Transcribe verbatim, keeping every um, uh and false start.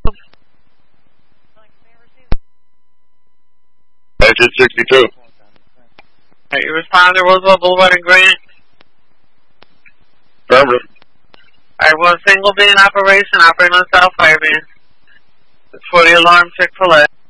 Engine sixty-two. Right, you respond to Roosevelt Boulevard and Grant. Affirmative. Alright, one single being in operation, operating on South Fireman. It's for the alarm Chick-fil-A.